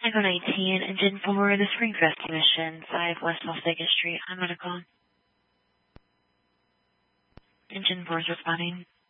Echo 19, Engine 4, the Springs Rescue Mission, 5 West Las Vegas Street. I'm on a call. Engine 4 is responding.